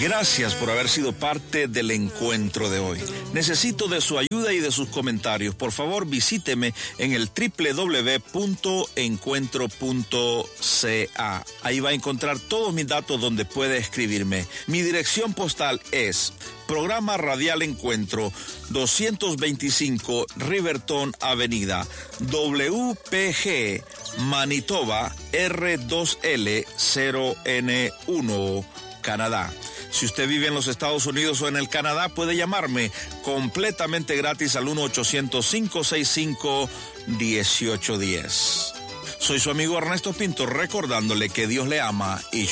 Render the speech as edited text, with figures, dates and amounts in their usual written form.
Gracias por haber sido parte del encuentro de hoy. Necesito de su ayuda y de sus comentarios. Por favor, visíteme en el www.encuentro.ca. Ahí va a encontrar todos mis datos donde puede escribirme. Mi dirección postal es Programa Radial Encuentro, 225 Riverton Avenida, WPG, Manitoba, R2L0N1, Canadá. Si usted vive en los Estados Unidos o en el Canadá, puede llamarme completamente gratis al 1-800-565-1810. Soy su amigo Ernesto Pinto, recordándole que Dios le ama y